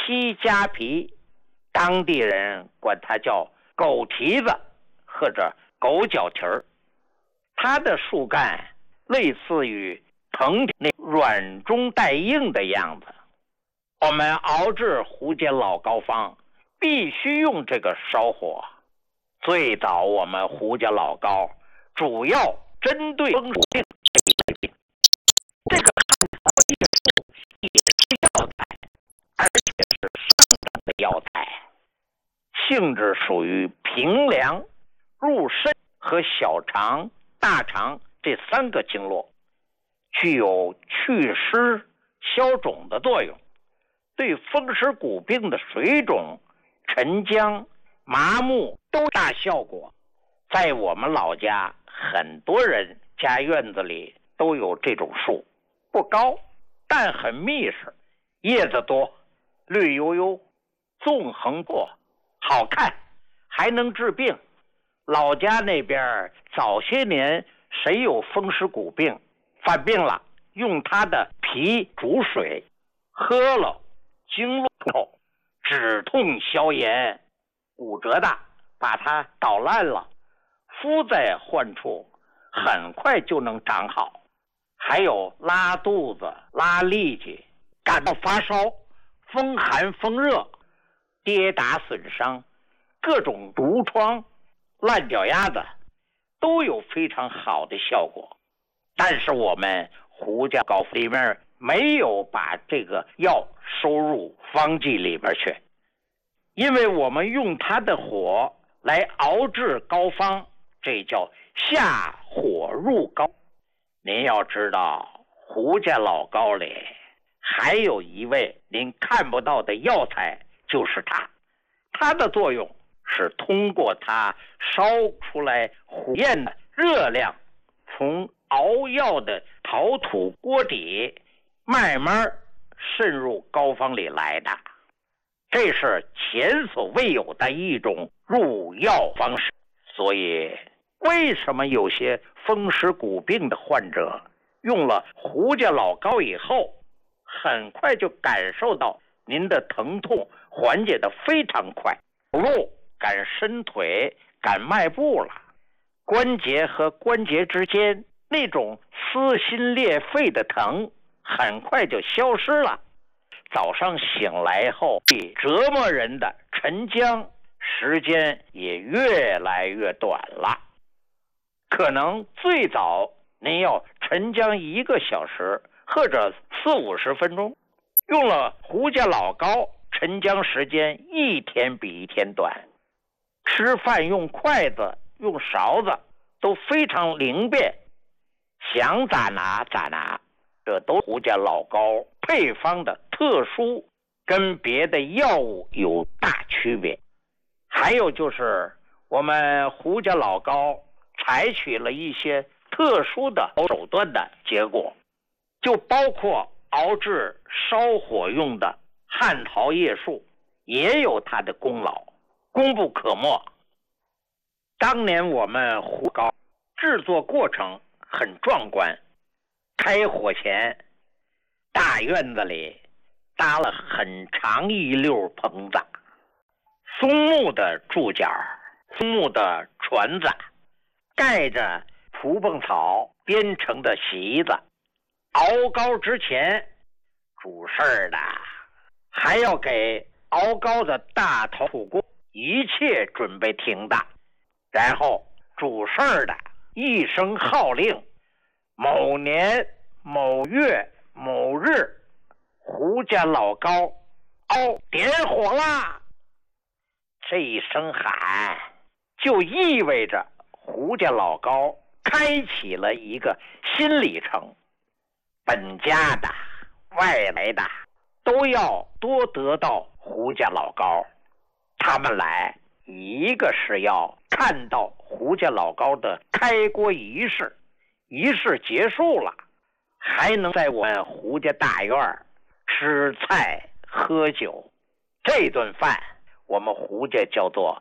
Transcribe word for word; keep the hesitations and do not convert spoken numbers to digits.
西夹皮，当地人管它叫狗蹄子或者狗脚蹄儿。它的树干类似于藤那软中带硬的样子。我们熬制胡家老膏方必须用这个烧火。最早我们胡家老膏主要针对风暑病这一类病，这个汉朝叶树也是药材，而且是上等的药材，性质属于平凉、入肾和小肠、大肠这三个经络，具有祛湿消肿的作用，对风湿骨病的水肿、沉僵、麻木都大效果。在我们老家，很多人家院子里都有这种树，不高，但很密实，叶子多，绿油油，纵横过，好看，还能治病。老家那边早些年谁有风湿骨病犯病了，用它的皮煮水喝了，经络后止痛消炎，骨折的把它捣烂了，敷在患处，很快就能长好。还有拉肚子、拉痢疾、感冒发烧、风寒风热、跌打损伤、各种毒疮、烂脚丫子，都有非常好的效果。但是我们胡家膏里面没有把这个药收入方剂里边去，因为我们用它的火来熬制膏方，这叫下火入膏。您要知道，胡家老膏里还有一味您看不到的药材，就是它。它的作用是通过它烧出来火焰的热量，从熬药的陶土锅底慢慢渗入膏方里来的。这是前所未有的一种入药方式。所以为什么有些风湿骨病的患者用了胡家老膏以后，很快就感受到您的疼痛缓解的非常快，走路敢伸腿，敢迈步了，关节和关节之间那种撕心裂肺的疼很快就消失了。早上醒来后折磨人的沉僵时间也越来越短了。可能最早您要沉僵一个小时或者四五十分钟，用了胡家老膏，沉僵时间一天比一天短。吃饭用筷子用勺子都非常灵便，想咋拿咋拿，这都胡家老膏配方的特殊，跟别的药物有大区别。还有就是我们胡家老膏采取了一些特殊的手段的结果，就包括熬制烧火用的汉桃叶树，也有它的功劳，功不可没。当年我们胡膏制作过程很壮观，开火前大院子里搭了很长一溜棚子，松木的柱脚，松木的船子，盖着蒲蹦草编成的席子。熬膏之前，主事儿的还要给熬膏的大陶土锅一切准备停当，然后主事儿的一声号令，某年某月某日，胡家老膏熬点火啦！这一声喊就意味着胡家老膏开启了一个新里程，本家的外来的都要多得到胡家老膏。他们来，一个是要看到胡家老膏的开锅仪式，仪式结束了，还能在我们胡家大院吃菜喝酒。这顿饭我们胡家叫做